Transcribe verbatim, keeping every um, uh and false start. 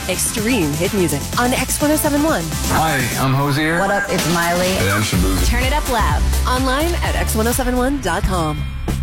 Extreme hit music on X ten seventy-one. Hi, I'm Hosier. What up? It's Miley. Hey, I'm Shaboozey. Turn it up loud. Online at x ten seventy-one dot com.